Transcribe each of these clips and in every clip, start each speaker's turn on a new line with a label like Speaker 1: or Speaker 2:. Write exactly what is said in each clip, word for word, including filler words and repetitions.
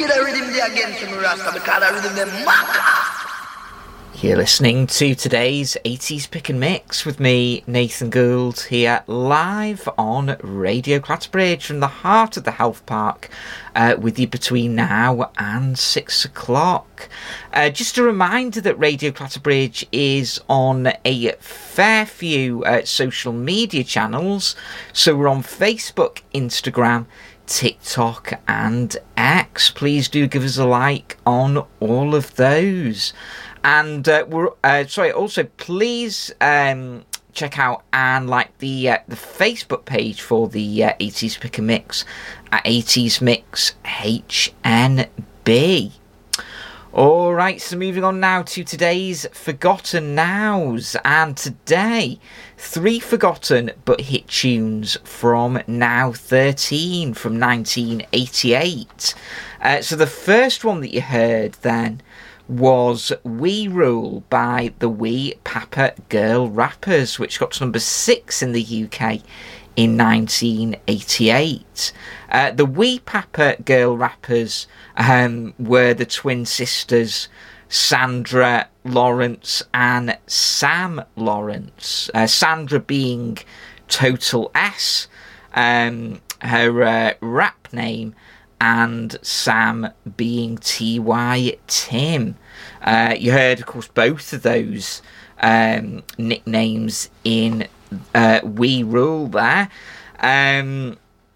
Speaker 1: wicked rhythm there again to me Rasta because I rhythm them maca.
Speaker 2: You're listening to today's eighties Pick and Mix with me, Nathan Gould, here live on Radio Clatterbridge from the heart of the health park, uh, with you between now and six o'clock. Uh, just a reminder that Radio Clatterbridge is on a fair few uh, social media channels. So we're on Facebook, Instagram, TikTok and X. Please do give us a like on all of those. And uh, we're uh, sorry. Also, please um, check out and like the uh, the Facebook page for the uh, eighties Pick and Mix at eighties Mix H N B. All right, so moving on now to today's Forgotten Nows, and today three forgotten but hit tunes from Now thirteen from nineteen eighty-eight. Uh, so the first one that you heard then was We Rule by the Wee Papa Girl Rappers, which got to number six in the U K in nineteen eighty-eight. Uh, the Wee Papa Girl Rappers um, were the twin sisters Sandra Lawrence and Sam Lawrence. Uh, Sandra being Total S, um, her uh, rap name, and Sam being T Y Tim. Uh, you heard, of course, both of those um, nicknames in uh, We Rule there. Um,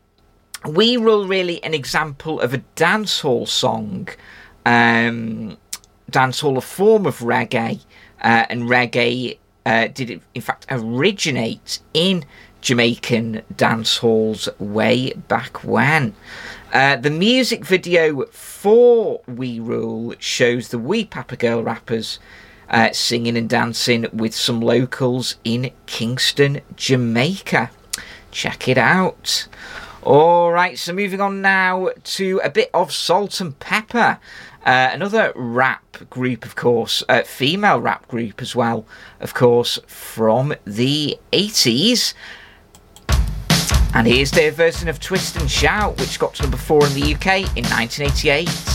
Speaker 2: We Rule, really an example of a dancehall song. Um, dancehall, a form of reggae. Uh, and reggae uh, did, in fact, originate in Jamaican dancehalls way back when. Uh, the music video for We Rule shows the Wee Papa Girl Rappers uh, singing and dancing with some locals in Kingston, Jamaica. Check it out. Alright, so moving on now to a bit of Salt and Pepper. Uh, another rap group, of course, uh, female rap group as well, of course, from the eighties. And here's their version of Twist and Shout, which got to number four in the U K in nineteen eighty-eight.